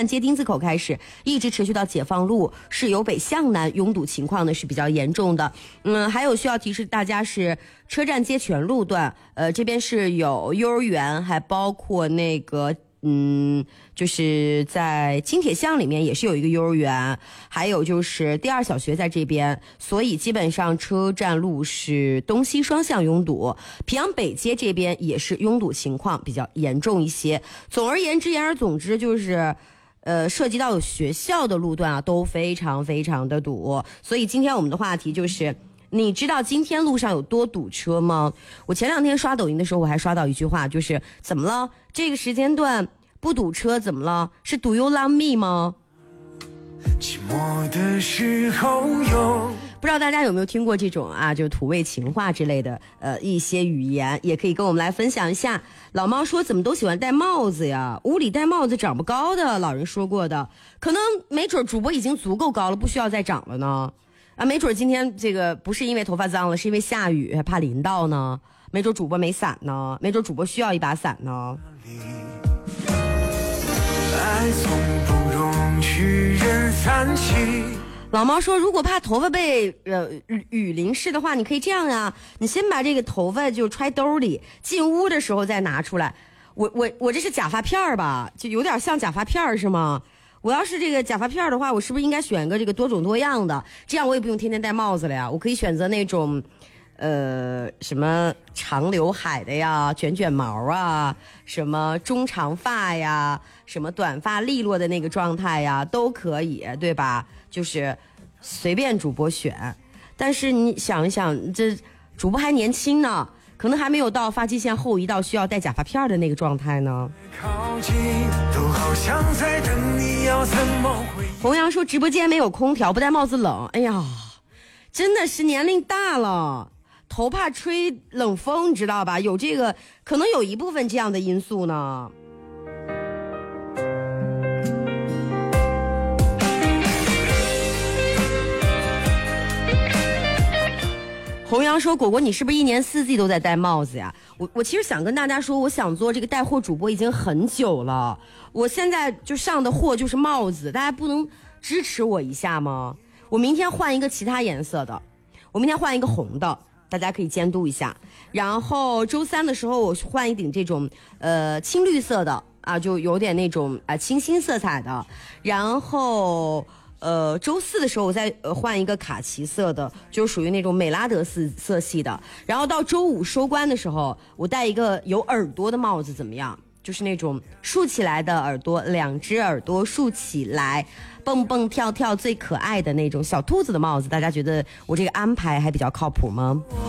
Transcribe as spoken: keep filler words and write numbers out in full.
站街丁字口开始，一直持续到解放路，是由北向南拥堵情况呢是比较严重的。嗯，还有需要提示大家是车站街全路段，呃，这边是有幼儿园，还包括那个。嗯，就是在金铁巷里面也是有一个幼儿园，还有就是第二小学在这边，所以基本上车站路是东西双向拥堵。平阳北街这边也是拥堵情况比较严重一些。总而言之，言而总之就是。呃，涉及到有学校的路段啊，都非常非常的堵。所以今天我们的话题就是。你知道今天路上有多堵车吗？我前两天刷抖音的时候，我还刷到一句话，就是怎么了？这个时间段不堵车怎么了？是 Do you love me 吗？寂寞的时候有。不知道大家有没有听过这种啊，就是土味情话之类的呃一些语言，也可以跟我们来分享一下。老猫说怎么都喜欢戴帽子呀？屋里戴帽子长不高的，老人说过的，可能没准主播已经足够高了，不需要再长了呢。啊，没准今天这个不是因为头发脏了，是因为下雨怕淋到呢。没准主播没伞呢，没准主播需要一把伞呢。爱从不容许人散起。老猫说，如果怕头发被呃雨淋湿的话，你可以这样啊，你先把这个头发就揣兜里，进屋的时候再拿出来。我我我这是假发片吧，就有点像假发片是吗？我要是这个假发片的话，我是不是应该选个这个多种多样的？这样我也不用天天戴帽子了呀。我可以选择那种，呃，什么长刘海的呀，卷卷毛啊，什么中长发呀，什么短发利落的那个状态呀，都可以，对吧？就是随便主播选。但是你想一想，这主播还年轻呢。可能还没有到发际线后移到需要戴假发片的那个状态呢。弘扬说直播间没有空调，不戴帽子冷。哎呀，真的是年龄大了，头怕吹冷风，你知道吧？有这个，可能有一部分这样的因素呢。弘扬说，果果你是不是一年四季都在戴帽子呀？我我其实想跟大家说，我想做这个带货主播已经很久了，我现在就上的货就是帽子，大家不能支持我一下吗？我明天换一个其他颜色的，我明天换一个红的，大家可以监督一下。然后周三的时候我换一顶这种呃青绿色的啊，就有点那种啊、呃、清新色彩的。然后呃，周四的时候我再呃换一个卡其色的，就属于那种美拉德色色系的。然后到周五收官的时候，我戴一个有耳朵的帽子，怎么样？就是那种竖起来的耳朵，两只耳朵竖起来，蹦蹦跳跳最可爱的那种小兔子的帽子。大家觉得我这个安排还比较靠谱吗？